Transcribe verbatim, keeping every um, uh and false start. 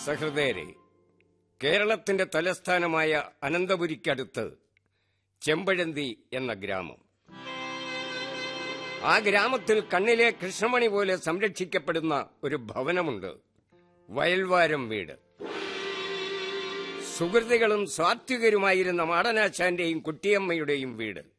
സഹൃദയരെ, കേരളത്തിന്റെ തലസ്ഥാനമായ അനന്തപുരിക്കടുത്ത് ചെമ്പഴന്തി എന്ന ഗ്രാമം. ആ ഗ്രാമത്തിൽ കണ്ണിലെ കൃഷ്ണമണി പോലെ സംരക്ഷിക്കപ്പെടുന്ന ഒരു ഭവനമുണ്ട്, വയൽവാരം വീട്. സുഹൃത്തുക്കളും സാത്വികരുമായിരുന്ന മാടനാശാന്റെയും കുട്ടിയമ്മയുടെയും വീട്.